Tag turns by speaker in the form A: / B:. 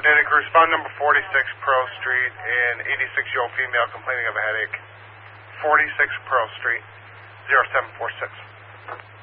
A: Data Crew, respond number 46 Pearl Street, an 86-year-old female complaining of a headache. 46 Pearl Street, 0746.